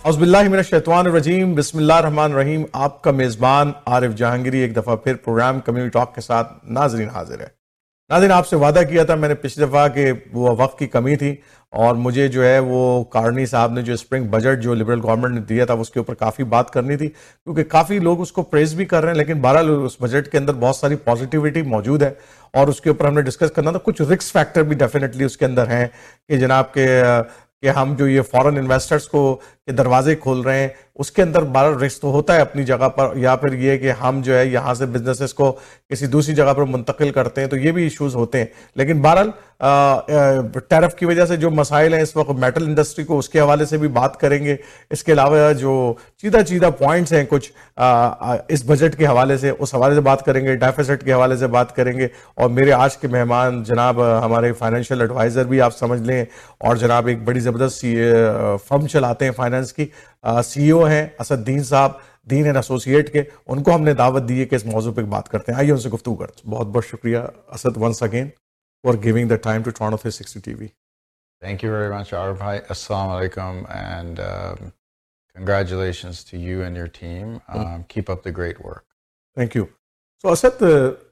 औज़ुबिल्लाहिमिनश्शैतानिर्रजीम बिस्मिल्लाहिर्रहमानिर्रहीम। आपका मेज़बान आरिफ जहांगीरी एक दफ़ा फिर प्रोग्राम कम्युनिटी टॉक के साथ नाज़रीन हाजिर है। नाज़रीन, आपसे वादा किया था मैंने पिछली दफ़ा कि वो वक्त की कमी थी और मुझे जो है वो कार्नी साहब ने जो स्प्रिंग बजट जो लिबरल गवर्नमेंट ने दिया था उसके ऊपर काफ़ी बात करनी थी, क्योंकि काफ़ी लोग उसको प्रेज भी कर रहे हैं, लेकिन बहरहाल उस बजट के अंदर बहुत सारी पॉजिटिविटी मौजूद है और उसके ऊपर हमने डिस्कस करना था। कुछ रिस्क फैक्टर भी डेफिनेटली उसके अंदर हैं कि जनाब कि हम जो ये फॉरेन इन्वेस्टर्स को के दरवाजे खोल रहे हैं उसके अंदर बड़ा रिस्क तो होता है अपनी जगह पर, या फिर ये कि हम जो है यहाँ से बिजनेसेस को किसी दूसरी जगह पर मुंतकिल करते हैं, तो ये भी इश्यूज होते हैं। लेकिन बहरहाल टैरिफ की वजह से जो मसाइल हैं इस वक्त मेटल इंडस्ट्री को, उसके हवाले से भी बात करेंगे। इसके अलावा जो चीदा पॉइंट्स हैं कुछ इस बजट के हवाले से, उस हवाले से बात करेंगे, डेफिसिट के हवाले से बात करेंगे। और मेरे आज के मेहमान जनाब हमारे फाइनेंशियल एडवाइजर भी आप समझ लें, और जनाब एक बड़ी ज़बरदस्त फर्म चलाते हैं फाइनेंस की, CEO हैं असदुद्दीन साहब, दीन एंड एसोसिएट के। उनको हमने दावत दी है कि इस मौजू पर बात करते हैं। आइए उनसे गुफ्तगू करते हैं। बहुत बहुत शुक्रिया Asad once again for giving the time to Toronto 360 TV. Thank you very much, Arif bhai. Assalamu alaikum, and congratulations to you and your team. Keep up the great work. Thank you. So Asad,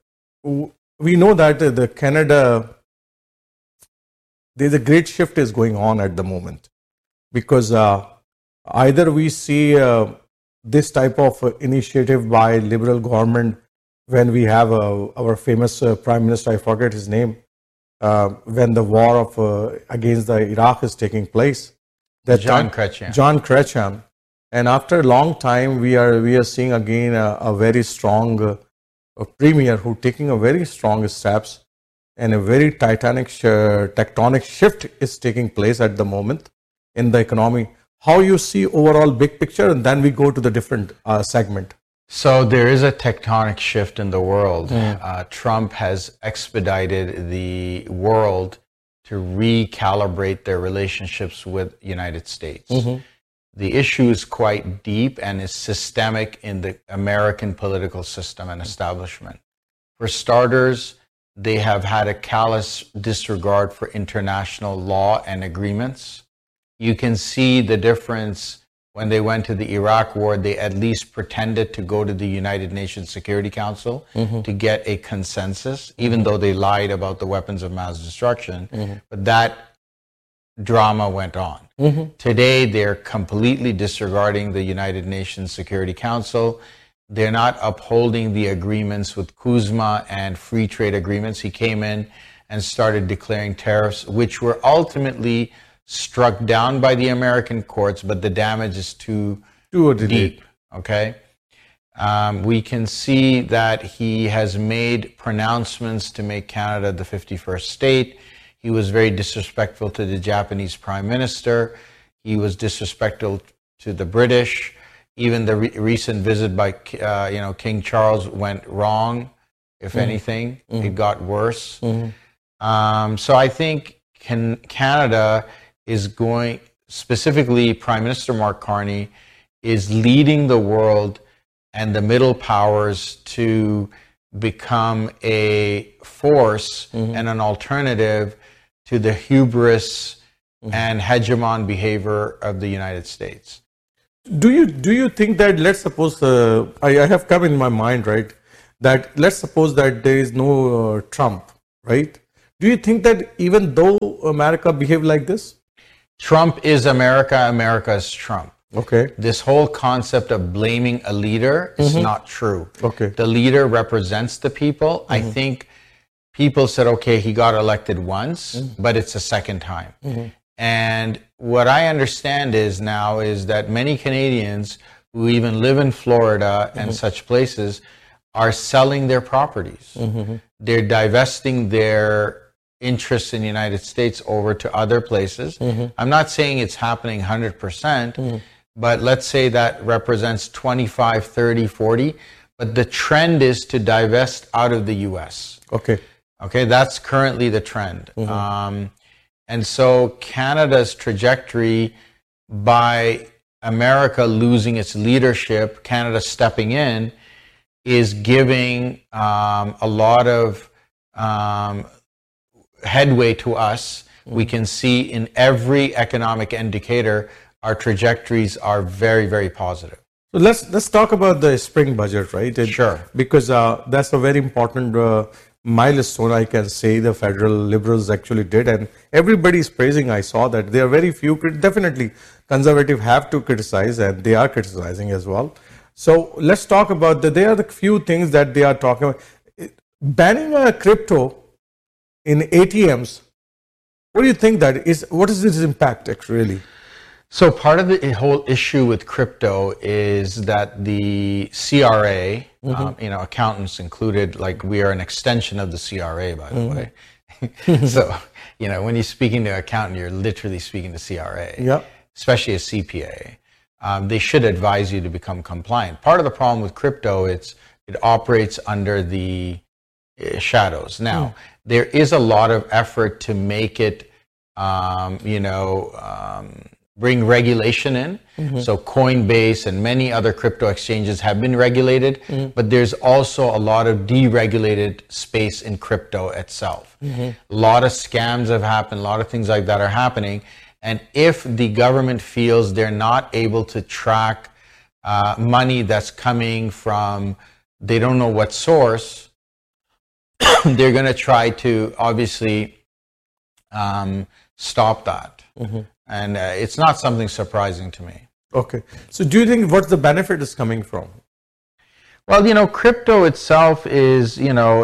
we know that the Canada, there's a great shift is going on at the moment, because either we see this type of initiative by liberal government when we have our famous Prime Minister, I forget his name, when the war of against the Iraq is taking place. That John Chrétien. John Chrétien. And after a long time, we are seeing again a very strong premier who taking a very strong steps, and a very tectonic shift is taking place at the moment in the economy. How you see overall big picture, and then we go to the different segment. So there is a tectonic shift in the world. Trump has expedited the world to recalibrate their relationships with the United States. The issue is quite deep and is systemic in the American political system and establishment. For starters, they have had a callous disregard for international law and agreements. You can see the difference when they went to the Iraq war. They at least pretended to go to the United Nations Security Council to get a consensus, even though they lied about the weapons of mass destruction. But that drama went on. Today, they're completely disregarding the United Nations Security Council. They're not upholding the agreements with Kuzma and free trade agreements. He came in and started declaring tariffs, which were ultimately struck down by the American courts, but the damage is too deep. Okay, we can see that he has made pronouncements to make Canada the 51st state. He was very disrespectful to the Japanese Prime Minister. He was disrespectful to the British. Even the recent visit by King Charles went wrong. If anything, it got worse. So I think Canada is going, specifically Prime Minister Mark Carney, is leading the world and the middle powers to become a force and an alternative to the hubris and hegemon behavior of the United States. Do you think that, let's suppose, I have come in my mind, right, that let's suppose that there is no Trump, right? Do you think that even though America behaved like this? Trump is America, America is Trump. Okay. This whole concept of blaming a leader is not true. Okay. The leader represents the people. I think people said, okay, he got elected once, but it's a second time. And what I understand is that many Canadians who even live in Florida and such places are selling their properties. They're divesting their interests in the United States over to other places. I'm not saying it's happening 100%, but let's say that represents 25, 30, 40. But the trend is to divest out of the U.S. Okay. Okay, that's currently the trend. And so Canada's trajectory, by America losing its leadership, Canada stepping in, is giving a lot of headway to us. We can see in every economic indicator our trajectories are very, very positive. So let's talk about the spring budget, right? Sure. Because that's a very important milestone, I can say, the federal liberals actually did, and everybody is praising. I saw that there are very few. Definitely, conservative have to criticize, and they are criticizing as well. So let's talk about that. There are the few things that they are talking about. Banning crypto in ATMs. What do you think that is? What is its impact actually? So part of the whole issue with crypto is that the CRA, accountants included, like we are an extension of the CRA, by the way. So, when you're speaking to an accountant, you're literally speaking to CRA, especially a CPA. They should advise you to become compliant. Part of the problem with crypto, it operates under the shadows. Now, there is a lot of effort to make it, bring regulation in. So Coinbase and many other crypto exchanges have been regulated, but there's also a lot of deregulated space in crypto itself. A lot of scams have happened, a lot of things like that are happening. And if the government feels they're not able to track money that's coming from, they don't know what source, they're going to try to obviously stop that. And it's not something surprising to me. Okay. So do you think what the benefit is coming from? Well, crypto itself is,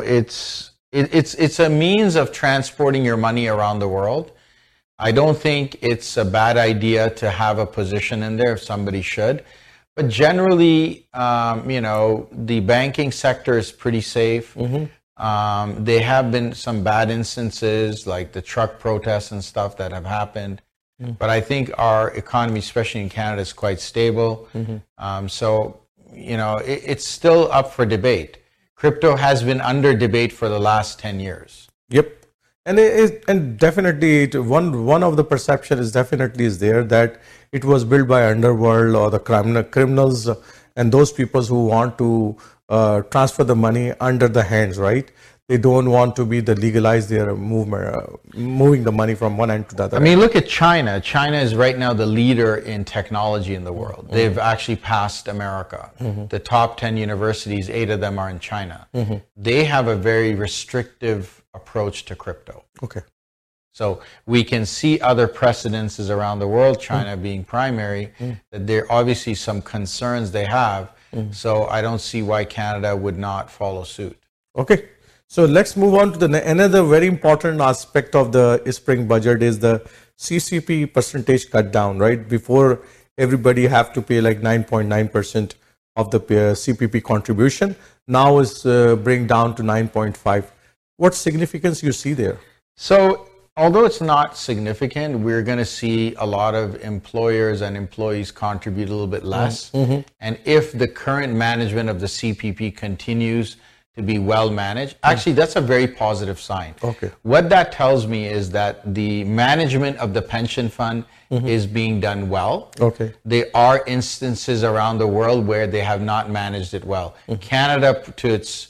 it's a means of transporting your money around the world. I don't think it's a bad idea to have a position in there if somebody should. But generally, the banking sector is pretty safe. There have been some bad instances like the truck protests and stuff that have happened. But I think our economy, especially in Canada, is quite stable. So, it's still up for debate. Crypto has been under debate for the last 10 years. Yep. And definitely one of the perception is definitely is there that it was built by underworld or the criminals and those people who want to transfer the money under the hands, right? They don't want to be the legalize their movement, moving the money from one end to the other. I mean, look at China. China is right now the leader in technology in the world. They've actually passed America. The top 10 universities, 8 of them are in China. They have a very restrictive approach to crypto. Okay. So we can see other precedences around the world, China being primary, that there are obviously some concerns they have. So I don't see why Canada would not follow suit. Okay. So let's move on to another very important aspect of the spring budget is the CCP percentage cut down, right? Before everybody have to pay like 9.9% of the CPP contribution. Now is bring down to 9.5. What significance you see there? So although it's not significant, we're going to see a lot of employers and employees contribute a little bit less. And if the current management of the CPP continues to be well managed, actually that's a very positive sign. Okay. What that tells me is that the management of the pension fund is being done well. Okay. There are instances around the world where they have not managed it well. Canada, to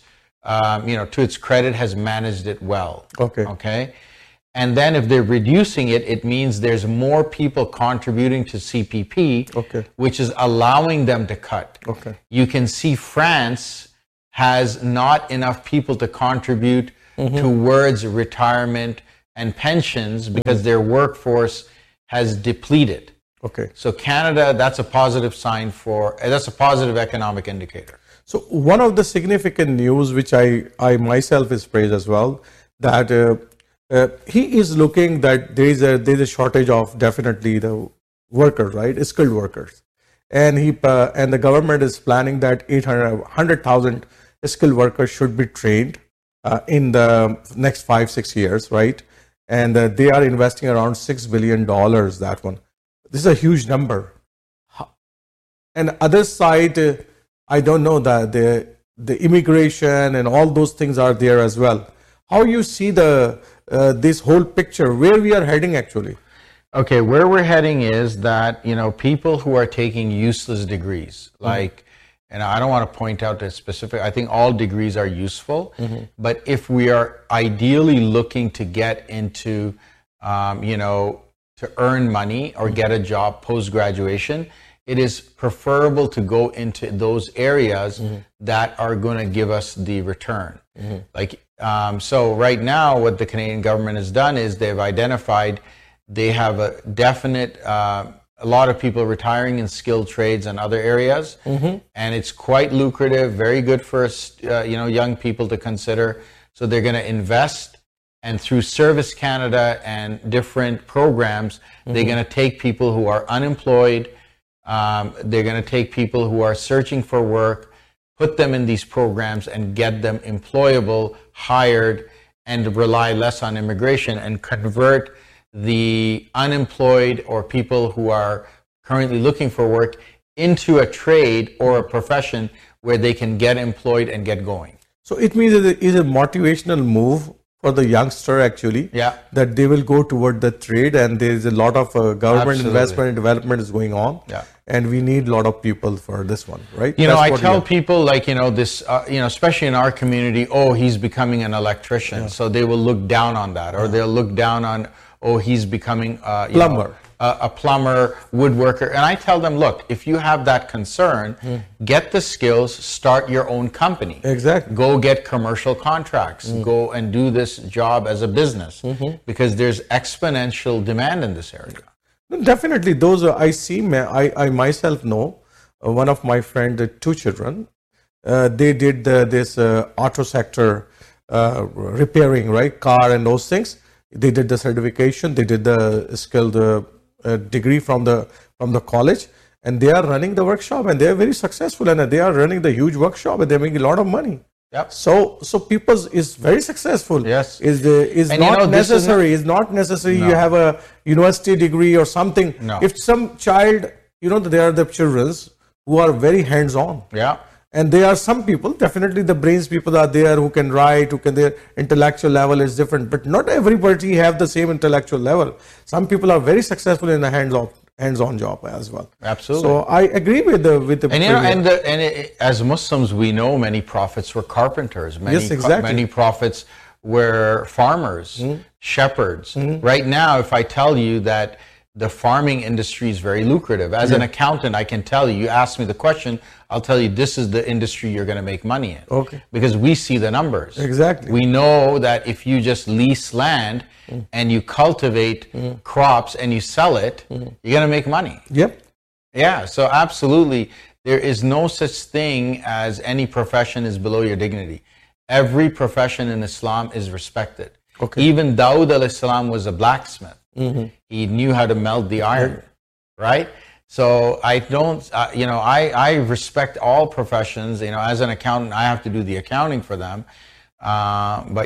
its credit, has managed it well. Okay. Okay. And then if they're reducing it, it means there's more people contributing to CPP, which is allowing them to cut. Okay. You can see France has not enough people to contribute towards retirement and pensions because their workforce has depleted. Okay. So Canada, that's a positive sign that's a positive economic indicator. So one of the significant news, which I myself is praised as well, that he is looking that there's a shortage of definitely the workers, right? Skilled workers. And and the government is planning that 100,000 skilled workers should be trained in the next 5-6 years, right? And they are investing around $6 billion, that one. This is a huge number. And other side, I don't know that the immigration and all those things are there as well. How you see this whole picture, where we are heading actually? Okay, where we're heading is that, people who are taking useless degrees, like, and I don't want to point out the specific, I think all degrees are useful, but if we are ideally looking to get into, to earn money or get a job post-graduation, it is preferable to go into those areas that are going to give us the return. So right now, what the Canadian government has done is they've identified they have a definite, a lot of people retiring in skilled trades and other areas, and it's quite lucrative, very good for young people to consider. So they're going to invest, and through Service Canada and different programs, they're going to take people who are unemployed. They're going to take people who are searching for work, put them in these programs and get them employable, hired, and rely less on immigration, and convert the unemployed or people who are currently looking for work into a trade or a profession where they can get employed and get going. So it means it is a motivational move for the youngster, actually, that they will go toward the trade, and there is a lot of government investment and development is going on, and we need a lot of people for this one, right? I tell people, this, especially in our community, oh, he's becoming an electrician, so they will look down on that, or they'll look down on, oh, he's becoming plumber. A plumber, woodworker. And I tell them, look, if you have that concern, get the skills, start your own company. Exactly. Go get commercial contracts. Go and do this job as a business, because there's exponential demand in this area. Definitely. Those I see, I myself know, one of my friends, 2 children, they did this auto sector repairing, right? Car and those things. They did the certification, they did the skilled degree from the college, and they are running the workshop, and they are very successful, and they are running the huge workshop, and they make a lot of money. So people is very successful. Yes. Is not necessary. It's not necessary you have a university degree or something. No. If some child, there are the children who are very hands-on. And there are some people, definitely the brains people are there who can write, their intellectual level is different, but not everybody have the same intellectual level. Some people are very successful in a hands-on job as well. Absolutely. So I agree with the as Muslims, we know many prophets were carpenters. Yes, exactly. Many prophets were farmers, shepherds. Right now, if I tell you that the farming industry is very lucrative. As an accountant, I can tell you ask me the question, I'll tell you this is the industry you're going to make money in. Okay. Because we see the numbers. Exactly. We know that if you just lease land and you cultivate crops and you sell it, you're going to make money. Yep. Yeah, so absolutely. There is no such thing as any profession is below your dignity. Every profession in Islam is respected. Okay. Even Dawood alayhi salam was a blacksmith. He knew how to melt the iron, right? So I don't, I respect all professions. As an accountant, I have to do the accounting for them. But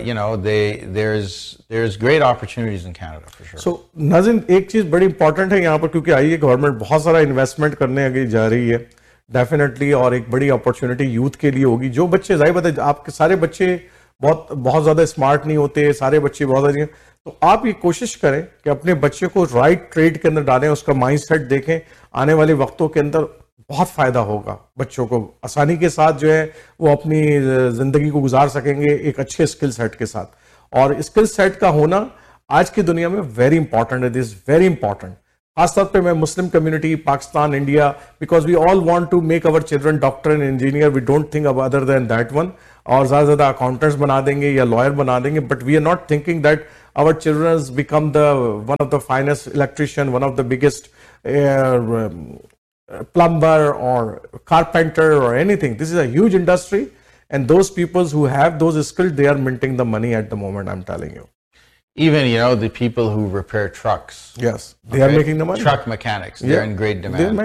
there's great opportunities in Canada for sure. So नाज़रीन, एक चीज़ बड़ी important है यहाँ पर, क्योंकि आइए government बहुत सारा इन्वेस्टमेंट करने आगे जा रही है डेफिनेटली, और एक बड़ी अपॉर्चुनिटी यूथ के लिए होगी. जो बच्चे जाहिर बात है, आपके सारे बच्चे बहुत ज़्यादा स्मार्ट नहीं होते, सारे बच्चे बहुत ज़्यादा, तो आप ये कोशिश करें कि अपने बच्चे को राइट ट्रेड के अंदर डालें, उसका माइंडसेट देखें. आने वाले वक्तों के अंदर बहुत फ़ायदा होगा, बच्चों को आसानी के साथ जो है वो अपनी ज़िंदगी को गुजार सकेंगे एक अच्छे स्किल सेट के साथ. और स्किल सेट का होना आज की दुनिया में वेरी इंपॉर्टेंट है. This very important. खासतौर पे मैं Muslim community, Pakistan, India, because we all want to make our children doctor and engineer. We don't think अब अदर देन दैट वन. और ज़्यादा से ज़्यादा अकाउंटेंट्स बना देंगे या लॉयर बना देंगे, but we are not thinking that our children become one of the finest electrician, one of the biggest plumber or carpenter or anything. This is a huge industry, and those people who have those skills, they are minting the money at the moment, I'm telling you. Even, the people who repair trucks. Yes, they are making the money. Truck mechanics, they're in great demand.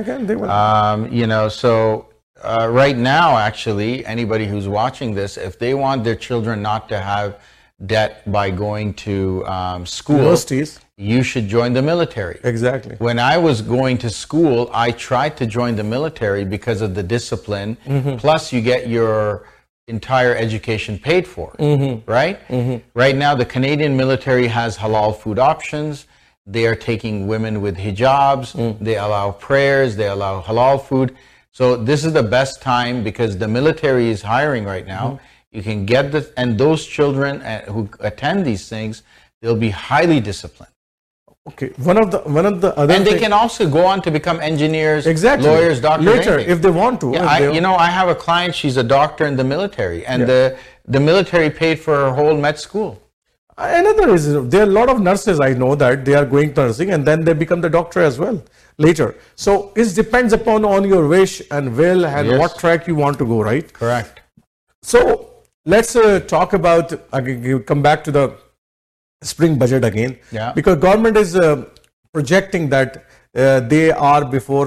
They right now, actually, anybody who's watching this, if they want their children not to have debt by going to school, universities, you should join the military. Exactly. When I was going to school, I tried to join the military because of the discipline. Plus, you get your entire education paid for, right? Right now, the Canadian military has halal food options. They are taking women with hijabs. They allow prayers. They allow halal food. So this is the best time because the military is hiring right now. You can get and those children who attend these things, they'll be highly disciplined. Okay, one of the other and they can also go on to become engineers, exactly, lawyers, doctors, later anything. if they want to. Yeah, I have a client. She's a doctor in the military, and the military paid for her whole med school. Another reason, there are a lot of nurses I know that they are going to nursing and then they become the doctor as well later. So it depends upon on your wish and will and what track you want to go, right? Correct. So let's talk about, come back to the spring budget again. Yeah. Because government is projecting that they are before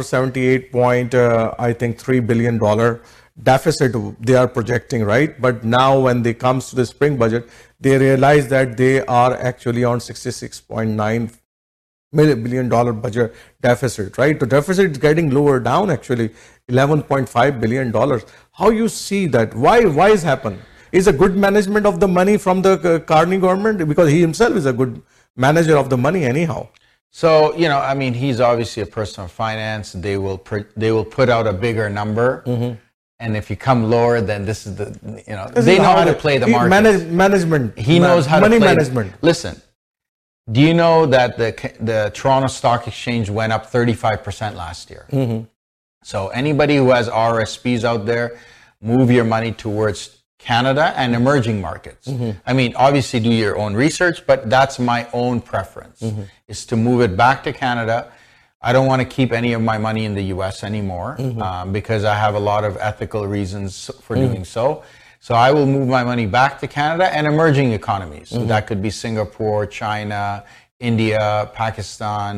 78.3 billion dollar deficit they are projecting, right? But now when they comes to the spring budget, they realize that they are actually on 66.9 billion dollar budget deficit, right? The deficit is getting lower down actually, $11.5 billion. How you see that? Why is happen? Is a good management of the money from the Carney government? Because he himself is a good manager of the money anyhow. So, I mean, he's obviously a person of finance. They will put out a bigger number. Mm-hmm. And if you come lower, then this is they know how to play the market. Management. He knows how to play. Money management. Listen, do you know that the Toronto Stock Exchange went up 35% last year? Mm-hmm. So anybody who has RSPs out there, move your money towards Canada and emerging markets. Mm-hmm. I mean, obviously do your own research, but that's my own preference, is to move it back to Canada. I don't want to keep any of my money in the U.S. anymore because I have a lot of ethical reasons for doing so. So I will move my money back to Canada and emerging economies. So that could be Singapore, China, India, Pakistan,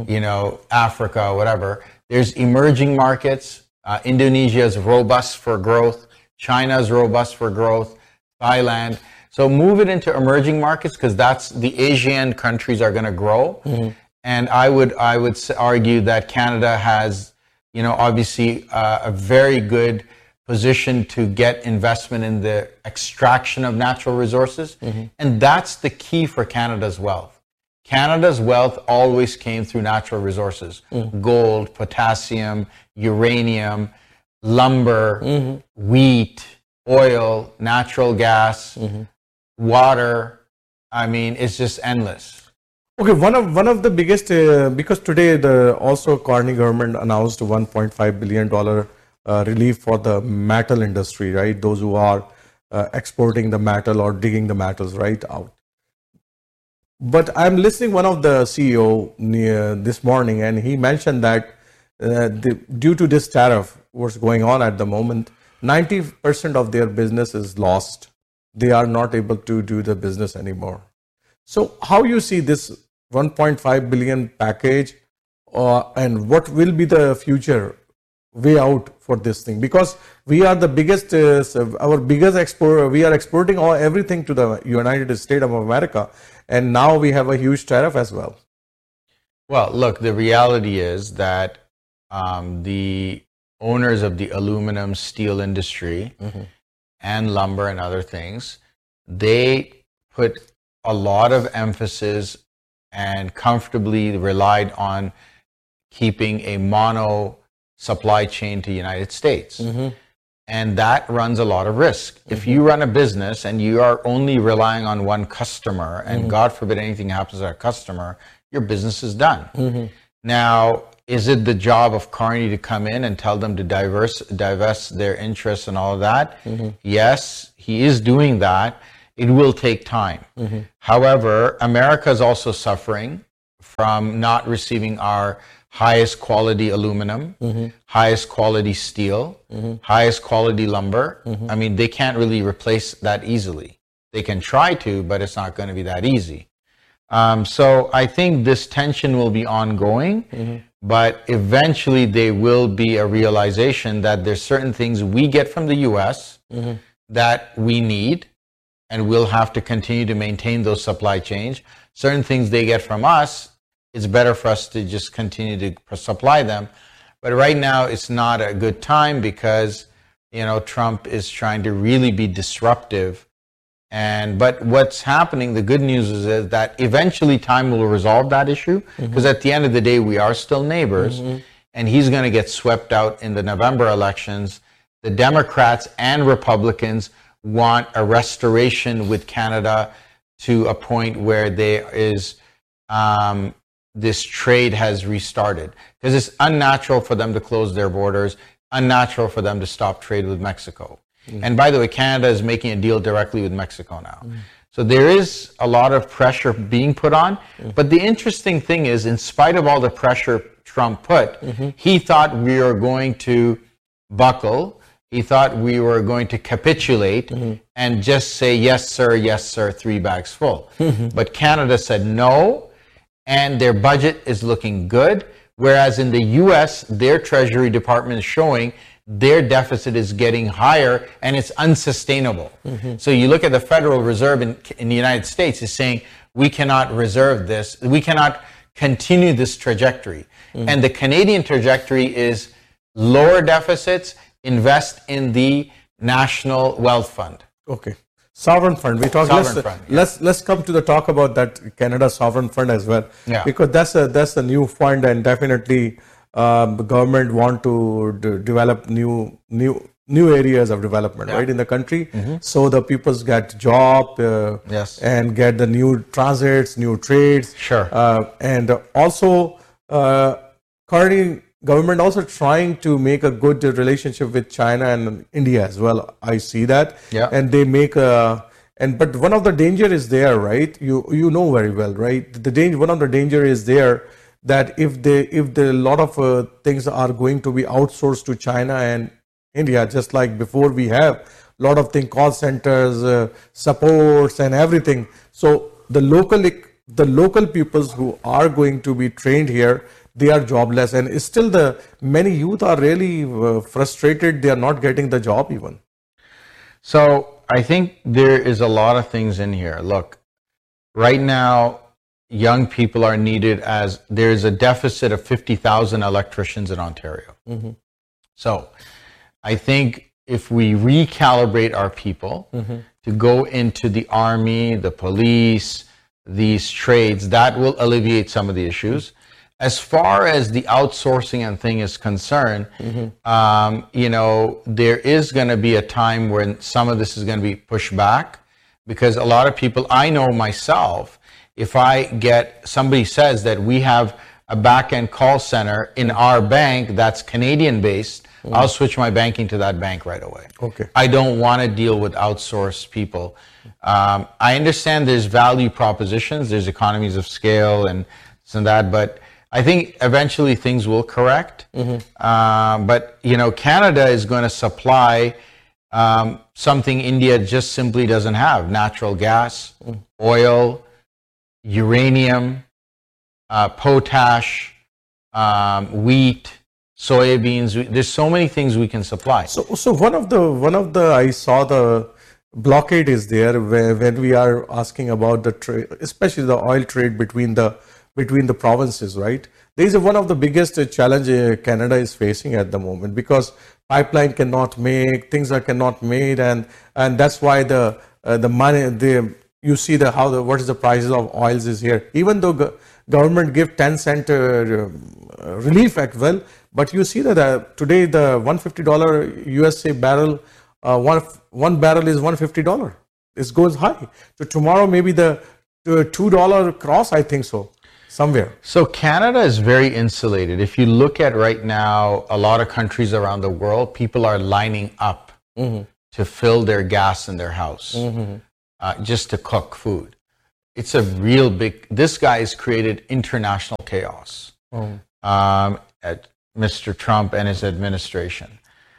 Africa, whatever. There's emerging markets. Indonesia is robust for growth. China is robust for growth. Thailand. So move it into emerging markets because that's the Asian countries are going to grow. And I would argue that Canada has, obviously a very good position to get investment in the extraction of natural resources. And that's the key for Canada's wealth. Canada's wealth always came through natural resources. Gold, potassium, uranium, lumber, wheat, oil, natural gas, water. I mean, it's just endless. Okay, one of the biggest because today the also Carney government announced $1.5 billion relief for the metal industry, right? Those who are exporting the metal or digging the metals right out. But I'm listening one of the CEO this morning, and he mentioned that due to this tariff, what's going on at the moment, 90% of their business is lost. They are not able to do the business anymore. So how you see this 1.5 billion package and what will be the future way out for this thing? Because we are the biggest, our biggest export, we are exporting everything to the United States of America. And now we have a huge tariff as well. Well, look, the reality is that the owners of the aluminum steel industry and lumber and other things, they put a lot of emphasis and comfortably relied on keeping a mono supply chain to the United States. And that runs a lot of risk. If you run a business and you are only relying on one customer, and God forbid anything happens to that customer, your business is done. Now, is it the job of Carney to come in and tell them to divest their interests and all of that? Yes, he is doing that. It will take time. However, America is also suffering from not receiving our highest quality aluminum, highest quality steel, highest quality lumber. I mean, they can't really replace that easily. They can try to, but it's not going to be that easy. So I think this tension will be ongoing, but eventually there will be a realization that there's certain things we get from the US that we need, and we'll have to continue to maintain those supply chains. Certain things they get from us, it's better for us to just continue to supply them. But right now, it's not a good time because, Trump is trying to really be disruptive. But what's happening, the good news is that eventually time will resolve that issue, because at the end of the day, we are still neighbors, and he's going to get swept out in the November elections. The Democrats and Republicans want a restoration with Canada to a point where there is this trade has restarted, because it's unnatural for them to close their borders, unnatural for them to stop trade with Mexico. And by the way, Canada is making a deal directly with Mexico now. So there is a lot of pressure being put on. But the interesting thing is, in spite of all the pressure Trump put, he thought we were going to buckle. He thought we were going to capitulate and just say, yes, sir, 3 bags full. But Canada said no, and their budget is looking good. Whereas in the US, their Treasury Department is showing their deficit is getting higher and it's unsustainable. So you look at the Federal Reserve in the United States is saying, we cannot reserve this, we cannot continue this trajectory. And the Canadian trajectory is lower deficits, invest in the National Wealth Fund. Okay. Sovereign fund. We talk. Let's come to the talk about that Canada sovereign fund as well. Yeah. Because that's a new fund, and definitely the government want to develop new areas of development, right, in the country. So the peoples get job, and get the new transits, new trades. Sure. And also, currently government also trying to make a good relationship with China and India as well. I see that. Yeah. And they make but one of the danger is there, right? You know very well, right? One of the danger is there that if the lot of things are going to be outsourced to China and India, just like before we have a lot of things, call centers, supports and everything. So the local peoples who are going to be trained here, they are jobless, and still the many youth are really frustrated. They are not getting the job even. So I think there is a lot of things in here. Look, right now, young people are needed, as there's a deficit of 50,000 electricians in Ontario. So I think if we recalibrate our people to go into the army, the police, these trades, that will alleviate some of the issues. As far as the outsourcing and thing is concerned, there is going to be a time when some of this is going to be pushed back, because a lot of people, I know myself, if somebody says that we have a back-end call center in our bank that's Canadian based, I'll switch my banking to that bank right away. Okay. I don't want to deal with outsourced people. I understand there's value propositions, there's economies of scale and this and that, but I think eventually things will correct. But, Canada is going to supply something India just simply doesn't have: natural gas, oil, uranium, potash, wheat, soybeans. There's so many things we can supply. So one of the I saw the blockade is there when we are asking about the trade, especially the oil trade between the provinces, right? There is one of the biggest challenge Canada is facing at the moment, because pipeline cannot make, things are cannot made, and that's why the money, you see what is the prices of oils is here. Even though government give 10-cent relief act, well, but you see that today the $150 USA barrel, one barrel is $150. It goes high. So tomorrow maybe the $2 cross, I think so. Somewhere. So Canada is very insulated. If you look at right now, a lot of countries around the world, people are lining up to fill their gas in their house, just to cook food. It's a real big, this guy has created international chaos at Mr. Trump and his administration.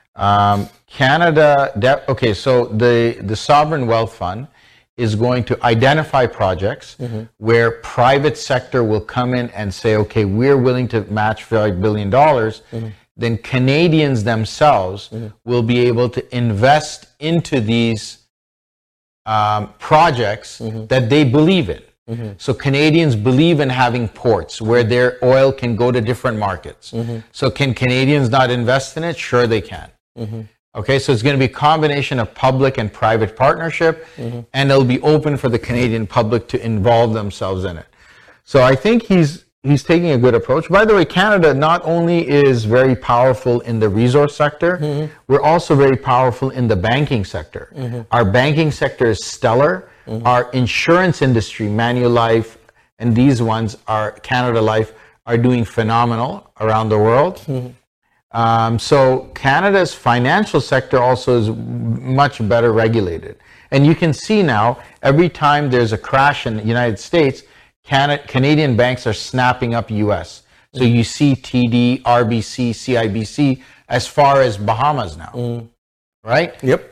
Canada, okay, so the Sovereign Wealth Fund is going to identify projects where private sector will come in and say, okay, we're willing to match $5 billion. Then Canadians themselves will be able to invest into these projects that they believe in. So Canadians believe in having ports where their oil can go to different markets. So can Canadians not invest in it? Sure they can. Okay, so it's going to be a combination of public and private partnership, and it'll be open for the Canadian public to involve themselves in it. So I think he's taking a good approach. By the way, Canada not only is very powerful in the resource sector, we're also very powerful in the banking sector. Our banking sector is stellar. Our insurance industry, Manulife and these ones are Canada Life are doing phenomenal around the world. So Canada's financial sector also is much better regulated. And you can see now, every time there's a crash in the United States, Canadian banks are snapping up US. So you see TD, RBC, CIBC as far as Bahamas now, right? Yep.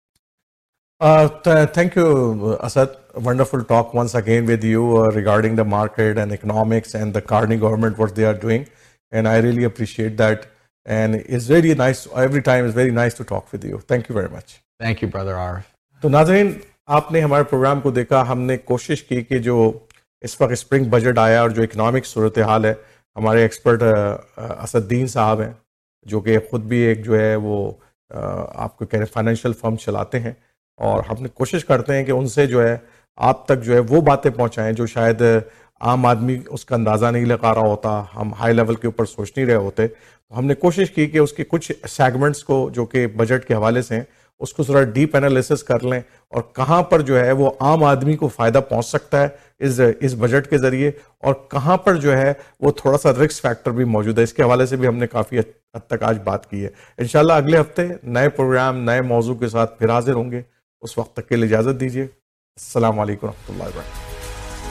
Thank you, Asad. Wonderful talk once again with you regarding the market and economics and the Carney government, what they are doing. And I really appreciate that. And it's very nice, every time it's very nice to talk with you. Thank you very much. Thank you, Brother Arif. تو ناظرین آپ نے ہمارے programme کو دیکھا, ہم نے کوشش کی کہ جو اس وقت اسپرنگ بجٹ آیا اور جو اکنامک صورتحال ہے, ہمارے ایکسپرٹ اسد الدین صاحب ہیں جو کہ خود بھی ایک جو ہے وہ آپ کو کہہ رہے ہیں فائنینشیل فرم چلاتے ہیں, اور ہم نے کوشش کرتے ہیں کہ ان سے جو ہے آپ تک جو ہے وہ باتیں پہنچائیں جو شاید عام آدمی اس کا اندازہ نہیں لگا رہا ہوتا, ہم ہائی لیول کے اوپر سوچ نہیں رہے ہوتے. تو ہم نے کوشش کی کہ اس کے کچھ سیگمنٹس کو جو کہ بجٹ کے حوالے سے ہیں اس کو ذرا ڈیپ انالیسس کر لیں, اور کہاں پر جو ہے وہ عام آدمی کو فائدہ پہنچ سکتا ہے اس بجٹ کے ذریعے, اور کہاں پر جو ہے وہ تھوڑا سا رسک فیکٹر بھی موجود ہے. اس کے حوالے سے بھی ہم نے کافی حد تک آج بات کی ہے. انشاءاللہ اگلے ہفتے نئے پروگرام نئے موضوع کے ساتھ پھر حاضر ہوں گے. اس وقت تک کے لیے اجازت دیجیے. السلام علیکم و رحمۃ اللہ وبرکاتہ.